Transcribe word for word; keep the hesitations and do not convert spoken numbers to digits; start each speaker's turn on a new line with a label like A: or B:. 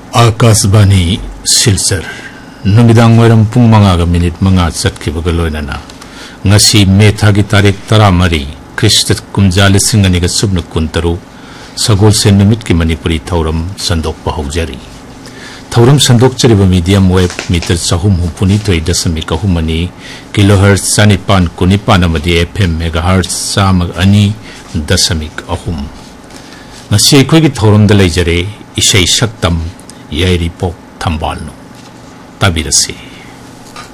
A: आकाशवाणी सिलचर नुमिदांग वरम पुंग मंगागा minute मंगा चटखिबगा लोइनाना ngasi methagi tarik taramari Krista kumja lising aniga subna kuntaru sagol sen numit ki manipuri thauram sandok pahaujari thauram sandok chariba medium wave meter sahum hupuni thoi dasami kahumani kilohertz sanipan kunipan amadi fm megahertz samag ani dasamik ahum ngasi khoi ki thauram da leijare isai saktam yairi pok thambalno tabirase